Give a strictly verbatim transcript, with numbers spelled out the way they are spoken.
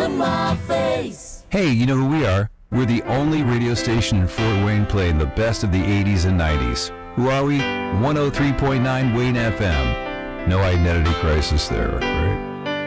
to my face. Hey, you know who we are? We're the only radio station in Fort Wayne playing the best of the eighties and nineties. Who are we? one oh three point nine Wayne F M. No identity crisis there, right?